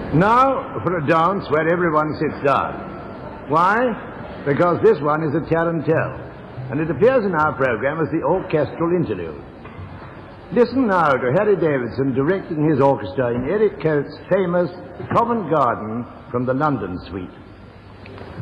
Now for a dance where everyone sits down. Why? Because this one is a tarantelle, and it appears in our program as the orchestral interlude. Listen now to Harry Davidson directing his orchestra in Eric Coates' famous Covent Garden from the London Suite.